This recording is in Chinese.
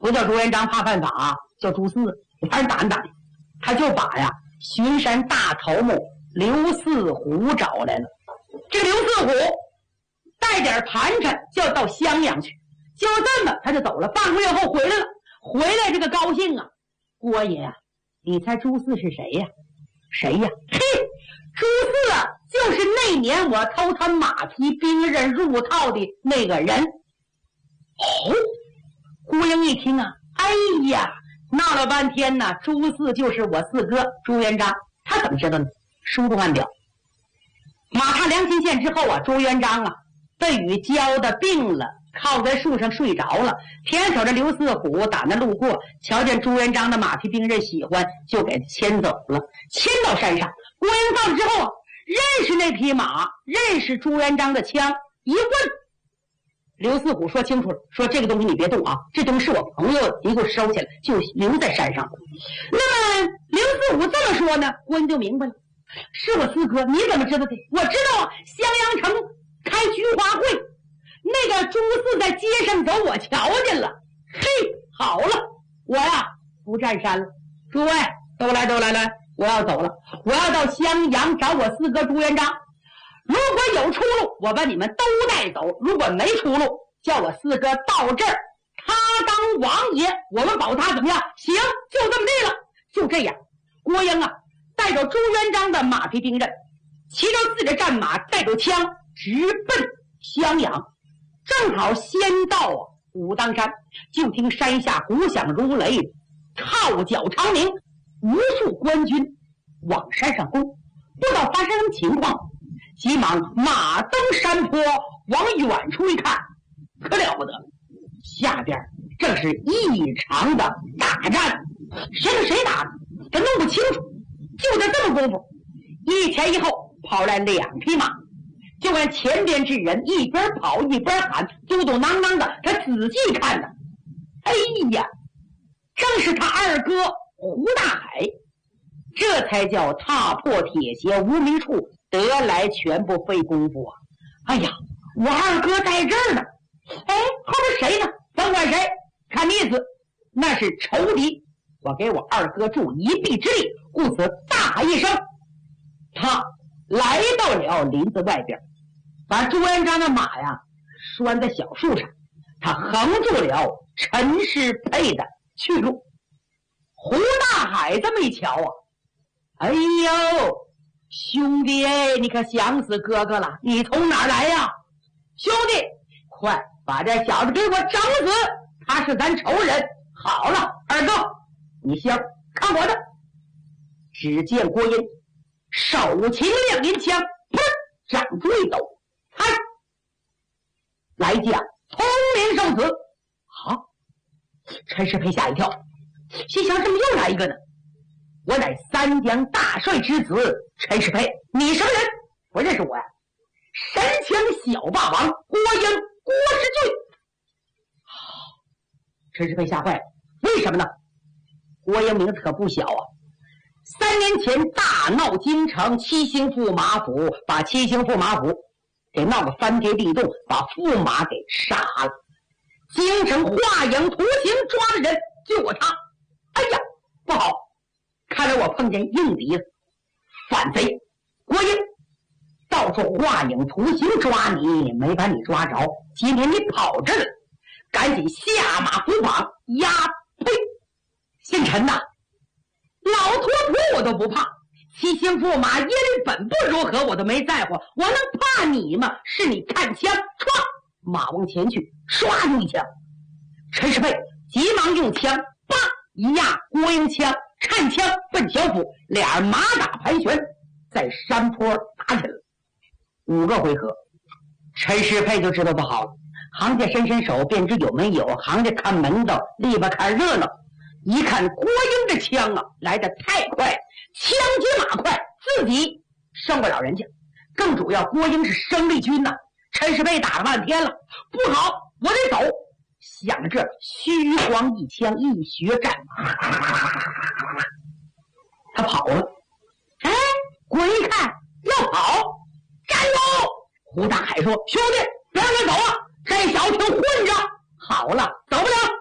不叫朱元璋怕犯法，叫朱四，反正打你打你。他就把呀巡山大头目刘四虎找来了。这刘四虎带点盘缠就要到襄阳去，就这么他就走了。半个月后回来了，回来这个高兴啊！郭爷呀，你猜朱四是谁呀？谁呀？嘿，朱四啊，就是那年我偷他马匹兵刃入套的那个人。哦，郭英一听啊，哎呀，闹了半天呢，朱四就是我四哥朱元璋。他怎么知道呢？书中暗表。马踏良心县之后啊，朱元璋啊被雨浇的病了，靠在树上睡着了。田守着刘四虎打那路过，瞧见朱元璋的马匹兵刃喜欢，就给牵走了，牵到山上。郭英到之后啊，认识那匹马，认识朱元璋的枪，一问，刘四虎说清楚了，说这个东西你别动啊，这东西是我朋友一给我收起来，就留在山上。那么刘四虎这么说呢，郭英就明白了，是我四哥，你怎么知道的？我知道啊，襄阳城开菊花会，那个朱四在街上走，我瞧见了。嘿，好了，我呀不占山了。诸位都来，我要走了，我要到襄阳找我四哥朱元璋。如果有出路，我把你们都带走；如果没出路，叫我四哥到这儿，他当王爷，我们保他怎么样？行，就这么地了。就这样，郭英啊带着朱元璋的马匹兵刃，骑着自己的战马，带着枪，直奔襄阳。正好先到武当山，就听山下鼓响如雷，号角长鸣，无数官军往山上攻。不知道发生什么情况，急忙马登山坡，往远处一看，可了不得，下边正是异常的大战，谁跟谁打他弄不清楚。就在这么功夫，一前一后跑来2匹马，就看前边之人一边跑一边喊，嘟嘟囔囔的。他仔细看呢，哎呀，正是他二哥胡大海。这才叫踏破铁鞋无觅处，得来全不费功夫啊！哎呀，我二哥在这儿呢。哎，后边谁呢？甭管谁，看意思那是仇敌，我给我二哥助一臂之力，故此大喊一声，他来到了林子外边，把朱元璋的马呀拴在小树上，他横住了陈师佩的去路。胡大海这么一瞧啊，哎呦，兄弟，你可想死哥哥了，你从哪儿来呀？兄弟，快把这小子给我整死，他是咱仇人。好了，二哥，你先看我的。只见郭英手擎亮银枪，砰，掌出一抖，嗨，来将通灵受死。好，陈师佩吓一跳，心想怎么又来一个呢？我乃三江大帅之子陈师佩，你什么人？不认识我呀？神枪小霸王郭英，郭世俊。陈师佩吓坏了，为什么呢？郭英名字可不小啊！3年前大闹京城，七星驸马府，把七星驸马府给闹个翻天地动，把驸马给杀了。京城画影图形抓的人就我他。哎呀，不好！看来我碰见硬敌了，反贼郭英，到处画影图形抓你，没把你抓着。今天你跑这儿了，赶紧下马伏绑押。呸！姓陈呐，老脱仆我都不怕，七星驸马耶律本部如何我都没在乎，我能怕你吗？是你看枪，唰，马往前去，唰就一枪。陈师佩急忙用枪，叭一压郭英枪，颤枪奔小府，俩人马打盘旋，在山坡打起来了。5个回合，陈师佩就知道不好了。行家伸伸手便知有没有，行家看门道，立马看热闹。一看郭英的枪啊来得太快，枪急马快，自己胜不了人家。更主要郭英是生力军呐，陈师佩打了半天了，不好，我得走。想着这虚晃一枪，一学战马，他跑了。哎，郭英一看要跑，站住！胡大海说：“兄弟，别让他走啊！这小子挺混账。好了，走不了。